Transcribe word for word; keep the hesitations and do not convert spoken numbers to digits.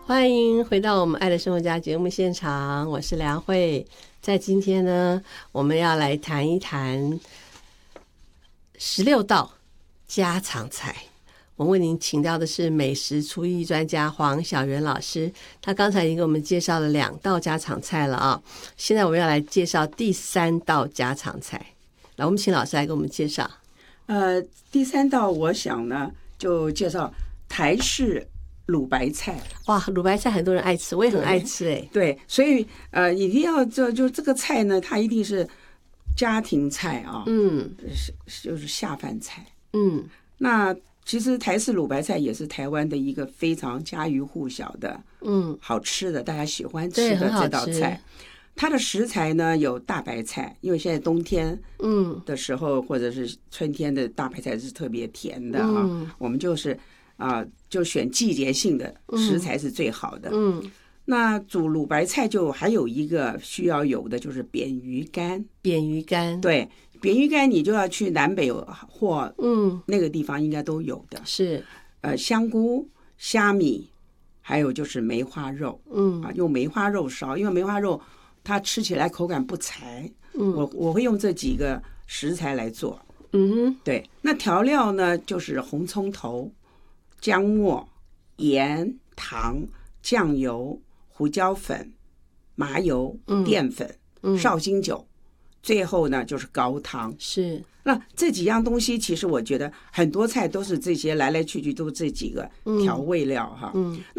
欢迎回到我们爱的生活家节目现场，我是梁慧。在今天呢，我们要来谈一谈十六道家常菜。我为您请到的是美食厨艺专家黄小媛老师，他刚才已经给我们介绍了两道家常菜了啊，现在我们要来介绍第三道家常菜。来，我们请老师来给我们介绍。 呃，第三道我想呢，就介绍台式卤白菜。 哇，卤白菜很多人爱吃，我也很爱吃哎。 对，所以呃，一定要就就这个菜呢，它一定是家庭菜啊， 嗯， 是就是下饭菜。 嗯， 那其实台式卤白菜也是台湾的一个非常家喻户晓的，嗯，好吃的，大家喜欢吃的这道菜。它的食材呢有大白菜，因为现在冬天嗯的时候，或者是春天的大白菜是特别甜的啊，嗯、我们就是啊、呃、就选季节性的食材是最好的。嗯，嗯那煮卤白菜就还有一个需要有的就是扁鱼干。 扁鱼干， 对，扁鱼干你就要去南北或嗯那个地方应该都有的。是，呃，香菇、虾米，还有就是梅花肉。嗯啊，用梅花肉烧，因为梅花肉它吃起来口感不柴。嗯，我我会用这几个食材来做。嗯哼，对。那调料呢，就是红葱头、姜末、盐、糖、酱油、胡椒粉、麻油、淀粉、嗯、绍兴酒。最后呢就是高汤。是，那这几样东西其实我觉得很多菜都是这些来来去去都这几个调味料哈。嗯，